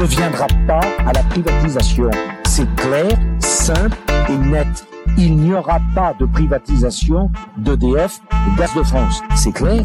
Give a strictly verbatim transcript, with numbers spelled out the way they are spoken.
ne viendra pas à la privatisation. C'est clair, simple et net. Il n'y aura pas de privatisation d'E D F, Gaz de France. C'est clair?